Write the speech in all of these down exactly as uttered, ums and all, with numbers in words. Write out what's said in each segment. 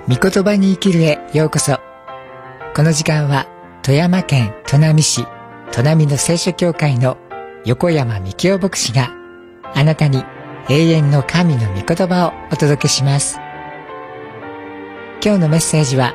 御言葉に生きるへようこそ。この時間は富山県砺波市砺波の聖書教会の横山幹夫牧師があなたに永遠の神の御言葉をお届けします。今日のメッセージは、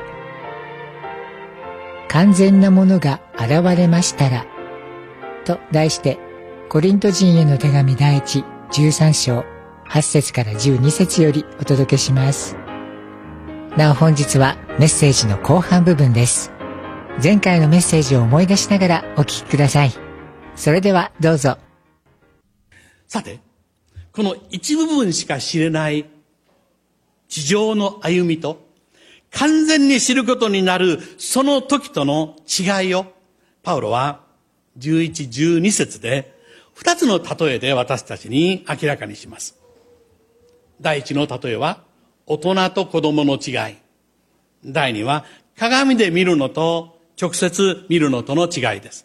完全なものが現れましたらと題して、コリント人への手紙第一じゅうさん章はち節からじゅうに節よりお届けします。なお本日はメッセージの後半部分です。前回のメッセージを思い出しながらお聞きください。それではどうぞ。 さて、この一部分しか知れない地上の歩みと完全に知ることになるその時との違いをパウロはじゅういち、じゅうに節で二つの例えで私たちに明らかにします。第一の例えは大人と子供の違い。第二は鏡で見るのと直接見るのとの違いです。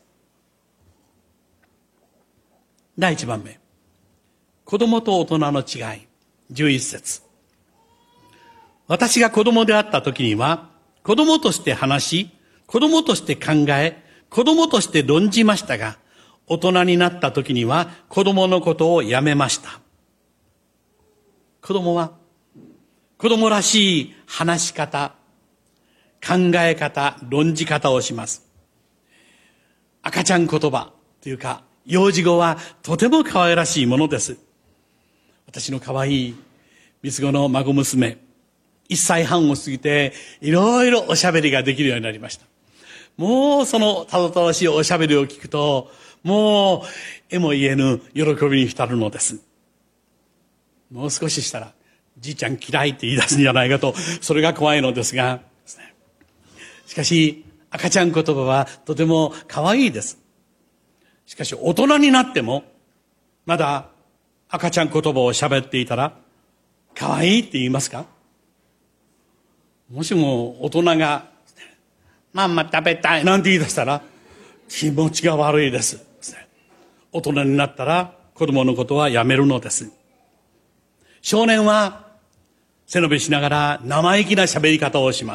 第一番目、子供と大人の違い。じゅういち節。私が子供であった時には子供として話し、子供として考え、子供として論じましたが、大人になった時には子供のことをやめました。子供は子供らしい話し方、考え方、論じ方をします。赤ちゃん言葉というか、幼児語はとても可愛らしいものです。私の可愛い三つ子の孫娘、一歳半を過ぎていろいろおしゃべりができるようになりました。もうそのたどたどしいおしゃべりを聞くと、もうえも言えぬ喜びに浸るのです。もう少ししたら、じいちゃん嫌いって言い出すんじゃないかと、それが怖いのですが、しかし赤ちゃん言葉はとても可愛いです。しかし大人になってもまだ赤ちゃん言葉を喋っていたら可愛いって言いますか？もしも大人がママ食べたいなんて言い出したら気持ちが悪いです。大人になったら子供のことはやめるのです。少年は背伸びしながら生意気な喋り方をします。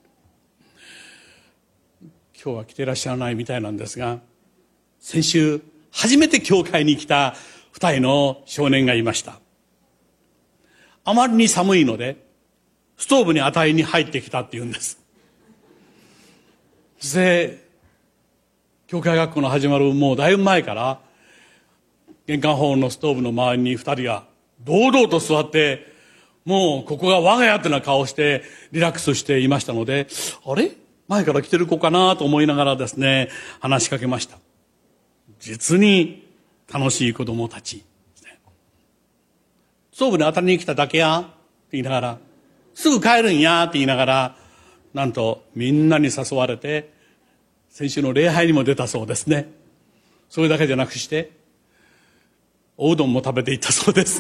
今日は来ていらっしゃらないみたいなんですが、先週初めて教会に来た二人の少年がいました。あまりに寒いのでストーブに与えに入ってきたって言うんです。そして教会学校の始まるもうだいぶ前から玄関ホールのストーブの周りに二人が堂々と座って、もうここが我が家ってな顔してリラックスしていましたので、あれ前から来てる子かなと思いながらですね、話しかけました。実に楽しい子供たち。ストーブに当たりに来ただけやって言いながら、すぐ帰るんやって言いながら、なんとみんなに誘われて、先週の礼拝にも出たそうですね。それだけじゃなくして、おうどんも食べていったそうです。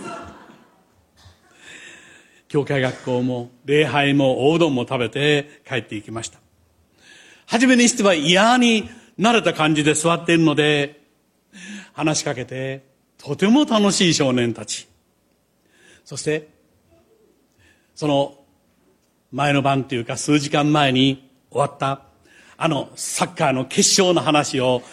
教会学校も礼拝もおうどんも食べて帰っていきました。初めにしては嫌に慣れた感じで座っているので、話しかけてとても楽しい少年たち。そしてその前の晩というか数時間前に終わったあのサッカーの決勝の話を